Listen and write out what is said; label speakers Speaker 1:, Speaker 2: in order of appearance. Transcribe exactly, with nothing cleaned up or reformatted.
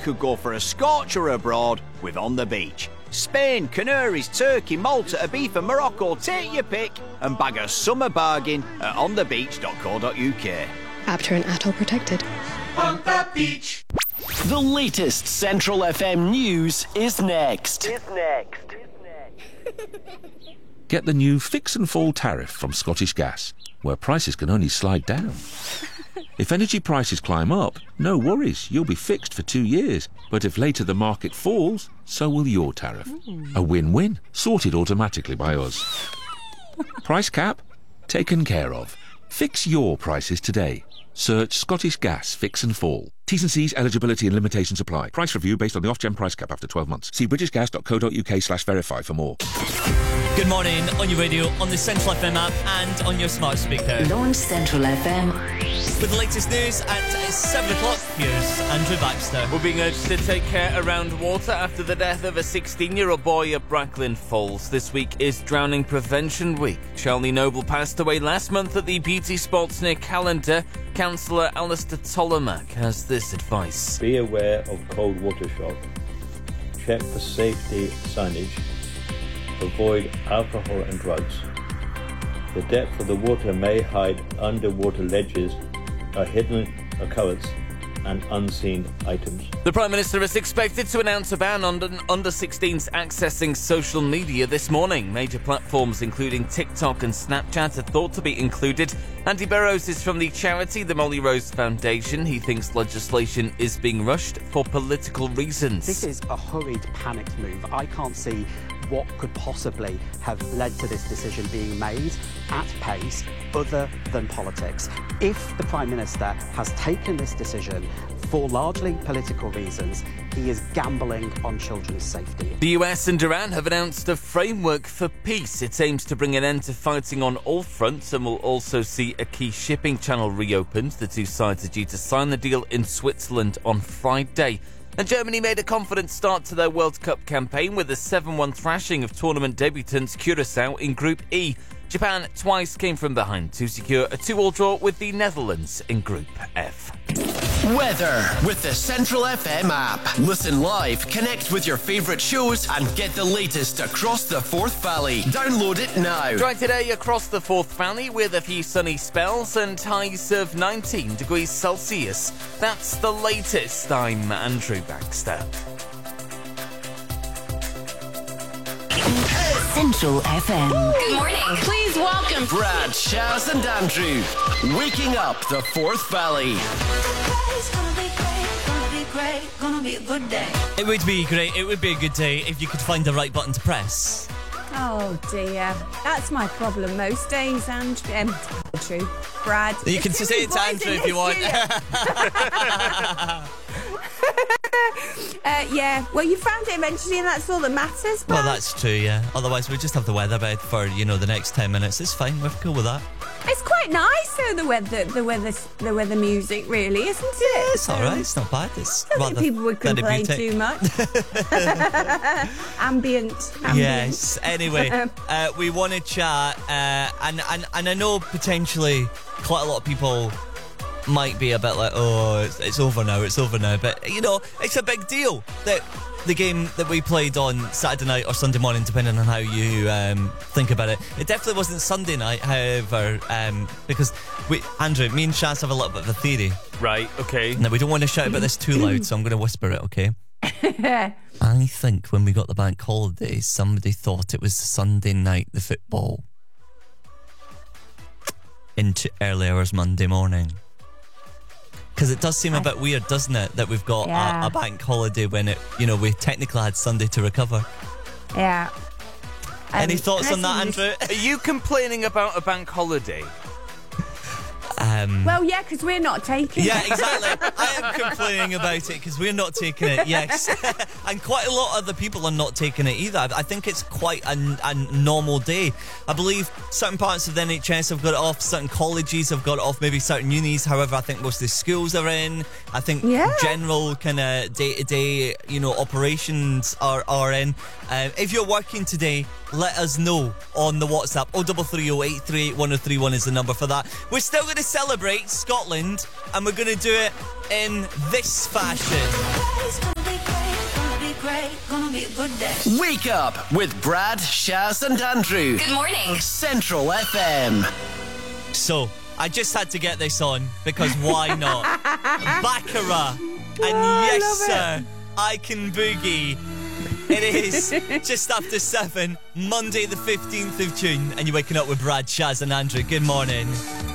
Speaker 1: could go for a scorcher abroad with On the Beach. Spain, Canaries, Turkey, Malta, Ibiza, Morocco, take your pick and bag a summer bargain at on the beach dot co dot uk.
Speaker 2: After an atoll protected.
Speaker 3: On the beach.
Speaker 4: The latest Central F M news is next.
Speaker 5: Is next.
Speaker 6: Get the new Fix and Fall tariff from Scottish Gas, where prices can only slide down. If energy prices climb up, no worries, you'll be fixed for two years. But if later the market falls, so will your tariff. A win-win, sorted automatically by us. Price cap? Taken care of. Fix your prices today. Search Scottish Gas Fix and Fall. T's and C's, eligibility and limitations apply. Price review based on the off-gen price cap after twelve months. See british gas dot co dot uk slash verify for more.
Speaker 7: Good morning on your radio, on the Central F M app and on your smart speaker.
Speaker 8: Launch Central F M.
Speaker 7: With the latest news at seven o'clock, here's Andrew Baxter.
Speaker 9: We're being urged to take care around water after the death of a sixteen-year-old boy at Bracklin Falls. This week is Drowning Prevention Week. Charlie Noble passed away last month at the beauty spots near Callander. Councillor Alistair Tolomac has this advice.
Speaker 10: Be aware of cold water shock. Check for safety signage. Avoid alcohol and drugs. The depth of the water may hide underwater ledges, a hidden occurrence, and unseen items.
Speaker 9: The Prime Minister is expected to announce a ban on under sixteens accessing social media this morning. Major platforms including TikTok and Snapchat are thought to be included. Andy Burrows is from the charity the Molly Rose Foundation. He thinks legislation is being rushed for political reasons.
Speaker 11: This is a hurried, panicked move. I can't see what could possibly have led to this decision being made at pace other than politics. If the Prime Minister has taken this decision for largely political reasons, he is gambling on children's safety.
Speaker 9: The U S and Iran have announced a framework for peace. It aims to bring an end to fighting on all fronts and will also see a key shipping channel reopened. The two sides are due to sign the deal in Switzerland on Friday. And Germany made a confident start to their World Cup campaign with a seven one thrashing of tournament debutants Curaçao in Group E. Japan twice came from behind to secure a two all draw with the Netherlands in Group F.
Speaker 4: Weather with the Central F M app. Listen live, connect with your favourite shows and get the latest across the Forth Valley. Download it now.
Speaker 9: Dry today across the Forth Valley with a few sunny spells and highs of nineteen degrees Celsius. That's the latest. I'm Andrew Baxter.
Speaker 8: Central F M.
Speaker 12: Good morning. Please welcome
Speaker 4: Brad, Shaz and Andrew, waking up the Forth Valley.
Speaker 12: It's gonna be great, gonna be great, gonna be a good day.
Speaker 7: It would be great, it would be a good day if you could find the right button to press.
Speaker 13: Oh dear, that's my problem most days, Andrew. Um, true, Brad.
Speaker 7: You can say it to Andrew if you want.
Speaker 13: uh, yeah, well, you found it eventually, and that's all that matters.
Speaker 7: Well, that's true, yeah. Otherwise, we just have the weather bed for, you know, the next ten minutes. It's fine, we're cool with that.
Speaker 13: It's quite nice, though, the weather, the weather, the weather music, really, isn't it?
Speaker 7: Yeah, it's all right. It's not bad. It's
Speaker 13: I don't think people would complain too much. ambient, ambient.
Speaker 7: Yes. Anyway, uh, we want to chat, uh, and and and I know potentially quite a lot of people might be a bit like, oh, it's, it's over now, it's over now. But, you know, it's a big deal that the game that we played on Saturday night or Sunday morning, depending on how you um, think about it. It definitely wasn't Sunday night, however, um, because, we, Andrew, me and Shaz have a little bit of a theory.
Speaker 9: Right, okay.
Speaker 7: Now, we don't want to shout about this too loud, so I'm going to whisper it, okay? I think when we got the bank holiday, somebody thought it was Sunday night, the football, into early hours Monday morning. Because it does seem a bit weird, doesn't it, that we've got
Speaker 13: yeah.
Speaker 7: a, a bank holiday when it, you know, we technically had Sunday to recover.
Speaker 13: Yeah.
Speaker 7: Any
Speaker 13: um,
Speaker 7: thoughts on that, Andrew?
Speaker 9: Are you complaining about a bank holiday?
Speaker 7: Um,
Speaker 13: well, yeah, because we're not taking
Speaker 7: yeah,
Speaker 13: it.
Speaker 7: Yeah, exactly. I am complaining about it because we're not taking it, yes. And quite a lot of other people are not taking it either. I think it's quite a, a normal day. I believe certain parts of the N H S have got it off, certain colleges have got it off, maybe certain unis. However, I think most of the schools are in. I think
Speaker 13: yeah.
Speaker 7: general kind of day-to-day, you know, operations are, are in. Um, if you're working today, let us know on the WhatsApp. oh three three oh eight three eight one oh three one is the number for that. We're still going to celebrate Scotland, and we're going to do it in this fashion.
Speaker 12: good day.
Speaker 4: Wake up with Brad, Shaz, and Andrew.
Speaker 8: Good morning.
Speaker 4: Central F M.
Speaker 7: So, I just had to get this on because why not? Baccarat. And
Speaker 13: Oh, I
Speaker 7: yes,
Speaker 13: love it.
Speaker 7: sir, I can boogie. It is just after seven, Monday the fifteenth of June, and you're waking up with Brad, Shaz, and Andrew. Good morning.